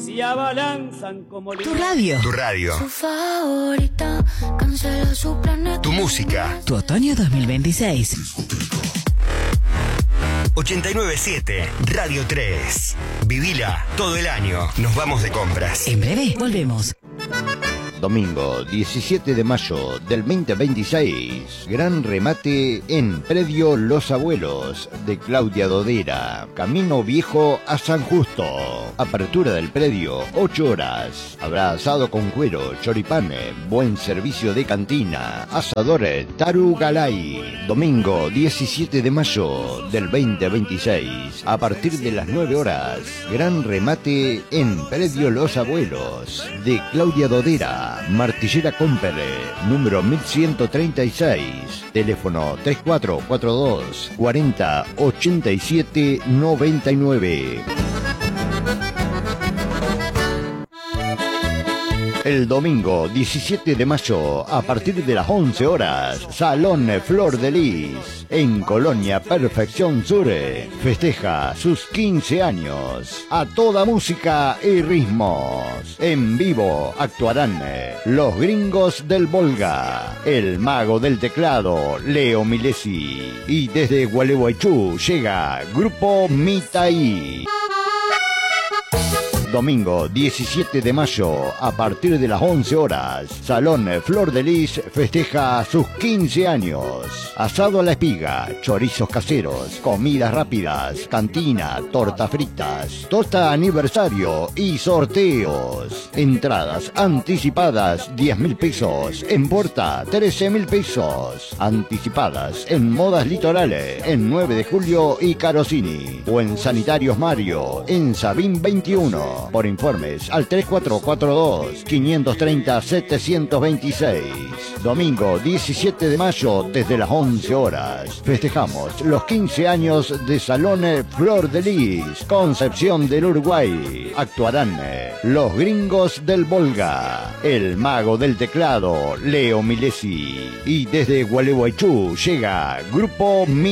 se abalanzan como Tu radio. Tu radio. Su favorita, cancela su planeta. Tu música. Tu otoño 2026. 897 Radio 3. Vivila todo el año. Nos vamos de compras. En breve volvemos. Domingo 17 de mayo del 2026, gran remate en Predio Los Abuelos de Claudia Dodera, Camino Viejo a San Justo. Apertura del predio, 8 horas. Habrá asado con cuero, choripán, buen servicio de cantina, asadores Taru Galay. Domingo 17 de mayo del 2026, a partir de las 9 horas, gran remate en Predio Los Abuelos de Claudia Dodera. Martillera Compere, número 1136, teléfono 3442 40 87 99. El domingo 17 de mayo, a partir de las 11 horas, Salón Flor de Lis, en Colonia Perfección Sur, festeja sus 15 años, a toda música y ritmos. En vivo actuarán Los Gringos del Volga, el mago del teclado, Leo Milesi, y desde Gualeguaychú llega Grupo Mitaí. Domingo 17 de mayo, a partir de las 11 horas, Salón Flor de Lis festeja sus 15 años. Asado a la espiga, chorizos caseros, comidas rápidas, cantina, tortas fritas, tosta aniversario y sorteos. Entradas anticipadas 10.000 pesos, en puerta 13.000 pesos. Anticipadas en Modas Litorales, en 9 de julio y Carosini. O en Sanitarios Mario, en Sabín 21. Por informes al 3442-530-726. Domingo 17 de mayo desde las 11 horas. Festejamos los 15 años de Salón Flor de Lis, Concepción del Uruguay. Actuarán Los Gringos del Volga, el mago del teclado, Leo Milesi. Y desde Gualeguaychú llega Grupo